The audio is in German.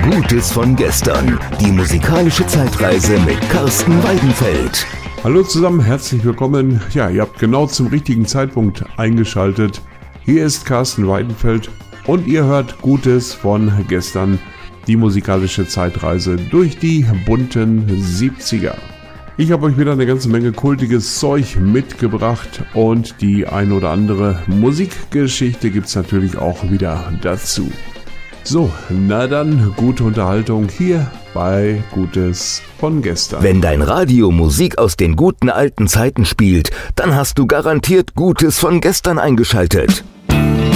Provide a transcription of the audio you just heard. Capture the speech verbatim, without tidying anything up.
Gutes von gestern. Die musikalische Zeitreise mit Carsten Weidenfeld. Hallo zusammen, herzlich willkommen. Ja, ihr habt genau zum richtigen Zeitpunkt eingeschaltet. Hier ist Carsten Weidenfeld und ihr hört Gutes von gestern. Die musikalische Zeitreise durch die bunten siebziger. Ich habe euch wieder eine ganze Menge kultiges Zeug mitgebracht und die ein oder andere Musikgeschichte gibt's natürlich auch wieder dazu. So, na dann, gute Unterhaltung hier bei Gutes von gestern. Wenn dein Radio Musik aus den guten alten Zeiten spielt, dann hast du garantiert Gutes von gestern eingeschaltet.